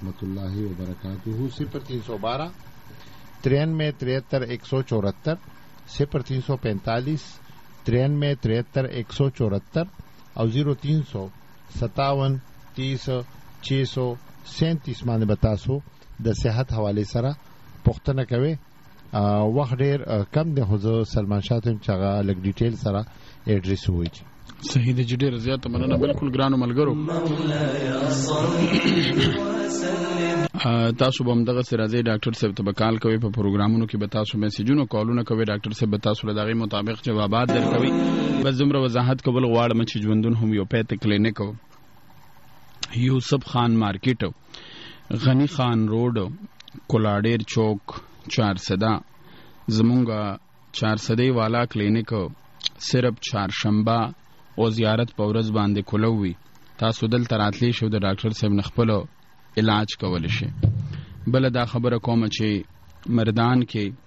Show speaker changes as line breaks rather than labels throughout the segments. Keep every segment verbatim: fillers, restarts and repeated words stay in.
ورحمۃ اللہ وبرکاتہ. صفر تین سو بارہ ترانوے تریہتر ایک سو چورہتر, صفر تین سو پینتالیس ترانوے تریہتر ایک سو چورہتر اور زیرو تین سو ستاون تیس چھ سو سینتیس باندې بتاسو د صحت حواله سره پوښتنه کوي. وخت ډیر کم دی خو زه سلمان شاه ته چې هغه لږ ډیټیل سره ایډریس ووایي.
صحیح دی چې ډېره زیاته مننه. بالکل ګرانو ملګرو تاسو به همدغسې راځئ ډاکټر صاحب ته به کال کوئ, په پروګرامونو کې به تاسو میسیجونه کالونه کوئ, ډاکټر صاحب به تاسو له د هغې مطابق جوابات درکوي. بس دومره وضاحت کول غواړم چې ژوندون هومیوپیتھ کلینک یوسف خان مارکیټ غنی خان روډ کولاډیر چوک چارسده زمونږ چارسدې والا کلینک صرف چهارشنبه او زیارت په ورځ باندې کلو وي. تاسو دلته راتلی شو د ډاکټر صاحب نه خپل علاج کولی شي. بله دا خبره کومه چې مردان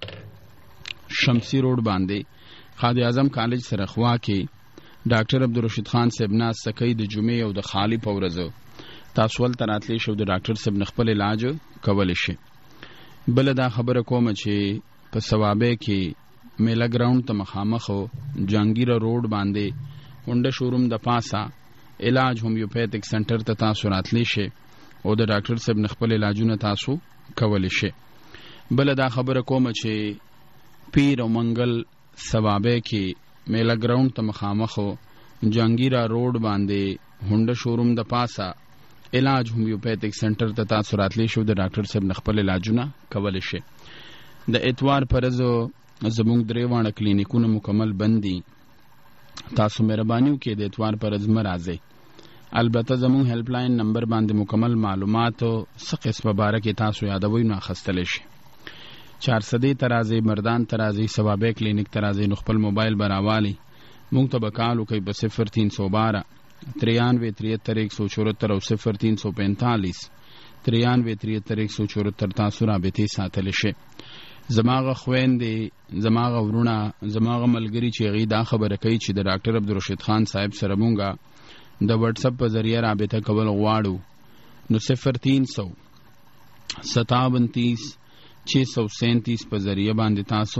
کې شمسی روډ باندې خادم اعظم کالج سره خوا کې ډاکټر عبدالرشید خان صاحب ناست سکی د جمعې او د خالی په ورځ تاسو هلته راتلی شو د ډاکټر صاحب نه خپل علاج کولی شي. بله دا خبره کومه چې په ثوابه کې میلا ګراوند ته مخامخ جهانگیره روډ باندې هونډه شوروم د پاسه علاج هومیوپیتھک سنټر ته تاسو راتلی شئ او د ډاکټر صاحب نه خپل علاجونه تاسو کولی شئ. بله دا خبره کومه چې پیر او منګل ثوابه کې میلا ګراوند ته مخامخ جهانگیره روډ باندې هونډه شوروم د پاسه علاج هومیوپیتھک سنټر ته تاسو راتلی شئ د ډاکټر صاحب نه خپل علاجونه کولی شئ. د اتوار پر ورځ زمونږ درې واړه کلینیکونه مکمل بند دي. تاسو مهرباني وکړئ د اتوار پر ورځ مه راځئ. البته زمونږ هیلپ لاین نمبر باندې مکمل معلومات څه قسمه باره کې تاسو یادوئ نو اخیستلی شئ. چارسدې ته راځئ, مردان ته راځئ, ثوابه کلینیک ته راځئ. نو خپل موبایل به راوالئ, مونږ ته به کال وکئ په صفر تین سو بارہ ترانوے تریہتر ایک سو چورہتر او صفر تین سو پینتالیس ترانوے تریہتر ایک سو چورہتر تاسو رابطې ساتلی شئ. زماغه خويندې زماغه ورونه زماغه ملګری چې هغوی دا خبره کوي چې د ډاکټر عبدالرشید خان صاحب سره مونږه د وټس اپ په ذریعه رابطه کول غواړو نو صفر تین سو ستاون تیس چھ سو سینتیس په ذریعه باندې تاسو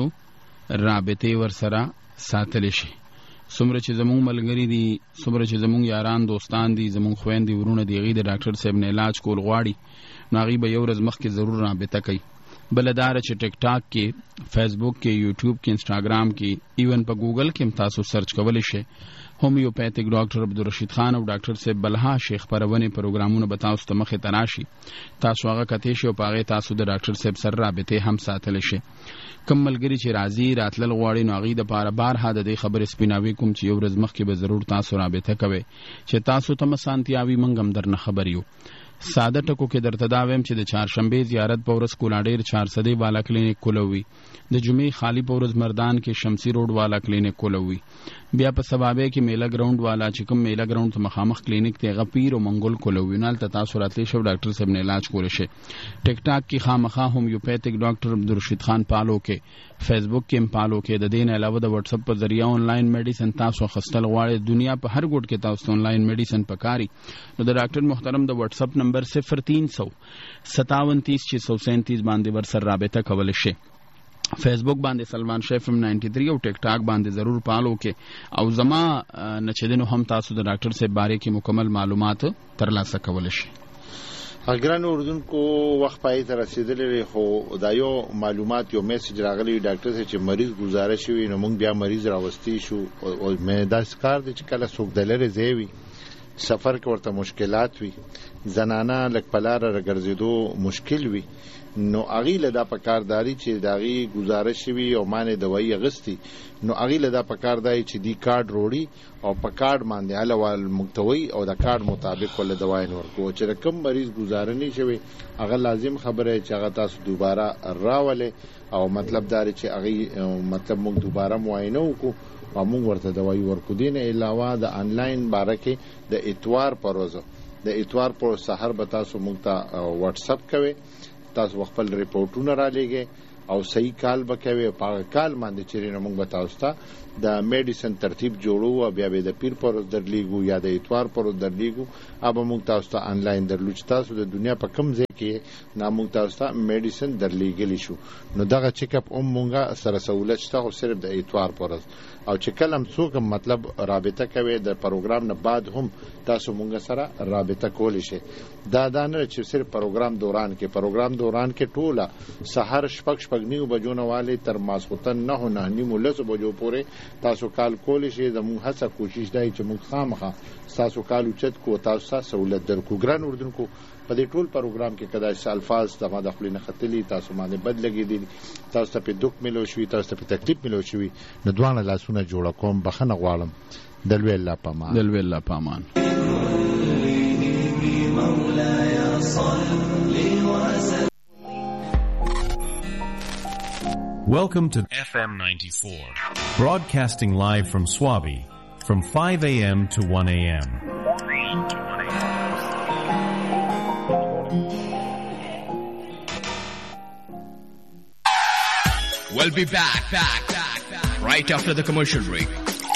رابطې ورسره ساتلی شئ. څومره چې زمونږ ملګري دي, څومره چې زمونږ یاران دوستان دي, زمونږ خویندې ورونه دي, هغوی د ډاکټر صاحب نه علاج کول غواړي نو هغوی به یو ورځ مخکې ضرور رابطه کوي. بله داره چې ټیک ټاک کې, فیسبوک کې, یوټیوب کې, انسټاګرام کې, ایون په ګوګل کې هم تاسو سرچ کولی شئ هومیوپیتھک ډاکټر عبدالرشید خان او ډاکټر صاحب بلها شیخ خپرونې پروګرامونه به تاسو ته مخې ته راشي. تاسو هغه کتی شئ او په هغې تاسو د ډاکټر صاحب سره رابطې هم ساتلی شئ. کم ملګري چې راځي راتلل غواړي نو هغوی دپاره بارها د دې خبرې سپیناوي کوم چې یو ورځ مخکې به ضرور تاسو رابطه کوئ چې تاسو ته اسانتیاوي موږ هم درنه خبر یو. ساده ټکو کې درته دا وایم چې د چهارشنبې زیارت په ورځ کولاډیر چارسدې والا کلینیک کولوي, د جمعې خالی په ورځ مردان کې شمسی روډ والا کلینیک کولوي, بیا په ثوابه کې میلا ګراوند والا چې کوم میلا ګراوند ته مخامخ کلینیک دی هغه پیر او منګل کولوي. نو هلته تاسو راتلی شئ ډاکټر صاحب نه علاج کولی شئ. ټیک ټاک کې خامخا هومیوپیتھک ډاکټر عبدالرشید خان پالو کې, فیسبوک کې هم پالو کې. د دې نه علاوه د وټس اپ په ذریعه آنلاین میډیسن تاسو اخیستل غواړئ, دنیا په هر ګوټ کې تاسو آنلاین میډیسن پکاري نو د ډاکټر محترم د وټس اپ نمبر صفر تین سو ستاون تیس چھ سو سینتیس باندې ورسره رابطه کولی شئ. فیسبوک باندې سلمان شیف نائنٹی تھری او ټیک ټاک باندې ضرور پالو کې او زما نه چې دی نو هم تاسو د ډاکټر صاحب باره کې مکمل معلومات ترلاسه کولی شئ.
ګرانو اردوونکو وخت پای ته رسېدلی خو دا یو معلومات یو میسج راغلی ډاکټر صاحب چې مریض ګزاره شوي نو موږ بیا مریض راوستی شو او مې داسې کار دی چې کله څوک د لرې ځای وي سفر کې ورته مشکلات وي, زنانه لږ په لاره راګرځېدو مشکل وي نو هغوی له دا پکارداري چې د هغوی ګزاره شوي او مانې دوایي اخیستي نو هغوی له دا پکار دی چې دی کارډ روړي او په کارډ باندې هله ول موږ ته وایي او د کارډ مطابق ورله دوایي ورکوو چې د کوم مریض ګزاره نه شوي هغه لازم خبره چې هغه تاسو دوباره راولې او مطلب دا چې هغوی مطلب موږ دوباره معاینه وکړو او موږ ورته دوایي ورکو. دې نه علاوه د آنلاین باره کې د اتوار پر ورځ د اتوار پر سحر به تاسو موږ ته واټس اپ کوئ, تاسو خپل ریپورټونه را لېږئ او صحیح کال به کوي په کال باندې چې موږ به تاسو ته د میډیسن ترتیب جوړو او بیا به د پیر پر درلیګو یا د اتوار پر درلیګو اب موږ تاسو ته انلاین درلو چې تاسو د دنیا په کم ځای کې نامو تاسو ته میډیسن درلیګلی شو نو دغه چیک اپ هم موږ سره سہولت شته خو صرف د اتوار پر او چې کلم څوک مطلب رابطه کوي د پروګرام نه بعد هم تاسو موږ سره رابطه کولی شئ دا دا نه چې صرف پروګرام دوران کې پروګرام دوران کې ټوله سحر شپږ شپږ نیو بجو نه والي تر ماسخوتن نه نه نیمو لس بجو پورې تاسو کال کولی شئ زموږ هڅه کوشش دی چې موږ خامخا تاسو کال اوچت کو تاسو ته سہولت درکو ګران اردوونکو په دې ټول پروګرام کې کدا چې الفاظ دغه د خپل نه خطلی تاسو باندې بد لګی دي تاسو ته په دک ملو شوي تاسو ته په تکلیف ملو شوي نو دوانه لاسونه جوړ کوم بخنه غواړم دلوي الله پامان
دلوي الله پامان
Welcome to F M ninety-four, broadcasting live from Swabi from five a.m. to one a.m.
We'll be back, back, back, back, right after the commercial break.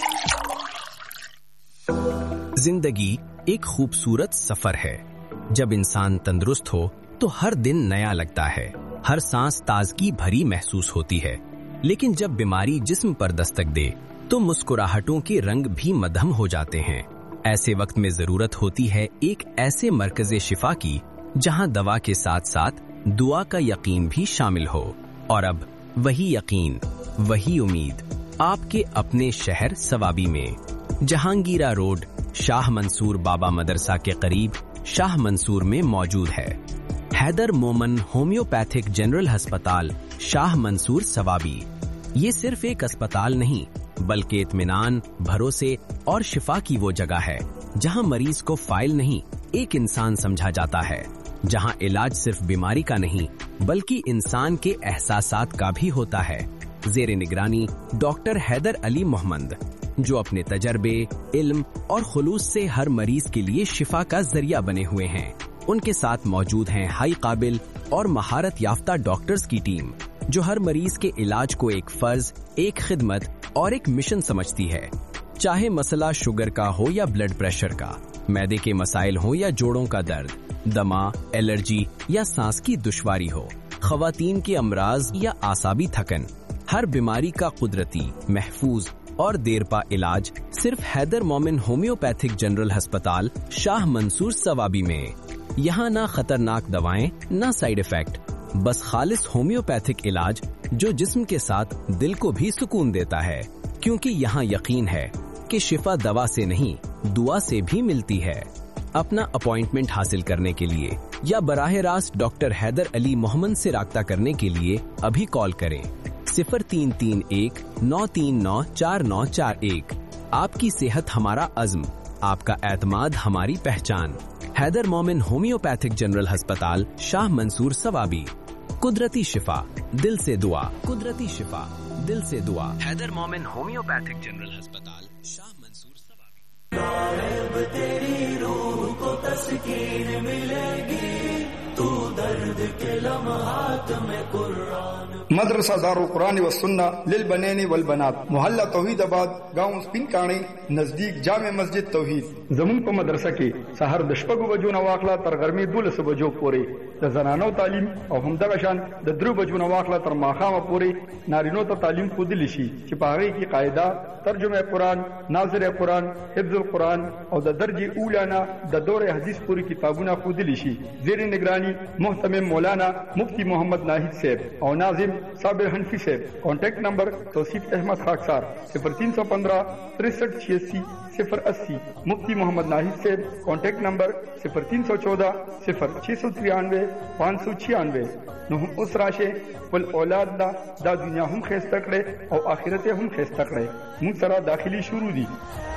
जिंदगी एक खूबसूरत सफर है। जब इंसान तंदुरुस्त हो तो हर दिन नया लगता है, हर सांस ताजगी भरी महसूस होती है। लेकिन जब बीमारी जिस्म पर दस्तक दे तो मुस्कुराहटों के रंग भी मध्यम हो जाते हैं। ऐसे वक्त में जरूरत होती है एक ऐसे मरकज़े शिफा की जहां दवा के साथ साथ दुआ का यकीन भी शामिल हो। और अब वही यकीन, वही उम्मीद आपके अपने शहर सवाबी में जहांगीरा रोड शाह मंसूर बाबा मदरसा के करीब शाह मंसूर में मौजूद है। हैदर मोमन होम्योपैथिक जनरल अस्पताल शाह मंसूर सवाबी। ये सिर्फ एक अस्पताल नहीं बल्कि इत्मीनान, भरोसे और शिफा की वो जगह है जहां मरीज को फाइल नहीं एक इंसान समझा जाता है, जहां इलाज सिर्फ बीमारी का नहीं बल्कि इंसान के एहसासात का भी होता है। जेर निगरानी डॉक्टर हैदर अली मोहम्मद, जो अपने तजर्बे, इल्म और खुलूस से हर मरीज के लिए शिफा का जरिया बने हुए हैं। उनके साथ मौजूद हैं हाई काबिल और महारत याफ्ता डॉक्टर्स की टीम, जो हर मरीज के इलाज को एक फर्ज, एक खिदमत और एक मिशन समझती है। चाहे मसला शुगर का हो या ब्लड प्रेशर का, मैदे के मसाइल हो या जोड़ों का दर्द, दमा, एलर्जी या सांस की दुश्वारी हो, खवातीन के अमराज या आसाबी थकन, हर बीमारी का कुदरती, महफूज और देरपा इलाज सिर्फ हैदर मोमिन होम्योपैथिक जनरल अस्पताल शाह मंसूर सवाबी में। यहाँ ना खतरनाक दवाएं, ना साइड इफेक्ट, बस खालिस होम्योपैथिक इलाज जो जिस्म के साथ दिल को भी सुकून देता है। क्योंकि यहाँ यकीन है कि शिफा दवा से नहीं दुआ से भी मिलती है। अपना अपॉइंटमेंट हासिल करने के लिए या बराह रास्त डॉक्टर हैदर अली मोहम्मद से राब्ता करने के लिए अभी कॉल करें सिफर तीन तीन एक नौ तीन नौ चार नौ चार एक। आपकी सेहत हमारा अज़्म, आपका एतमाद हमारी पहचान। हैदर मोमिन होम्योपैथिक जनरल अस्पताल शाह मंसूर सवाबी। कुदरती शिफा दिल से दुआ, कुदरती शिफा दिल से दुआ। हैदर मोमिन होम्योपैथिक जनरल अस्पताल शाह मंसूर सवाबी। तेरी रूह को तस्कीन मिलेगी, तू दर्द के लम्हात में कुरान।
मदरसा दारुल कुरान व सुन्ना लिल बनैनी वल बनात, मोहल्ला तौहीदाबाद, गांव स्पिन काणी, नजदीक जामे मस्जिद तौहीद। जमुन को मदरसा के सहर दशपगु बजो नवाखला तर गर्मी दुलस बजो पूरे द जनानो तालीम और हमदगा शान द द्रु बजो नवाखला तर माखाम पूरे नारिनो तो तालीम खुदलिशी चिपावे की कायदा तर्जुमे कुरान, नाज़िर कुरान, हिफ्जुल कुरान और द दर्जे ऊलाना द दौरे हदीस पूरी किताबुना खुदलिशी। जेर निगरानी मुहतमिम मौलाना मुफ्ती मोहम्मद नाहिद साहब और नाजिम साबिर हनफी साहब। कॉन्टैक्ट नंबर तौसीफ अहमद खाकसार सिफर तीन सौ पंद्रह तिरसठ छियासी सिफर अस्सी। मुफ्ती मोहम्मद नाहिद साहब कॉन्टैक्ट नंबर सिफर तीन सौ चौदह सिफर छह सौ तिरानवे पाँच सौ छियानवे। नुह उस राशे पुल औलाद दा दा दुनिया हम खेस तकड़े और आखिरते हम खेस तकड़े मुसरा दाखिली शुरू दी।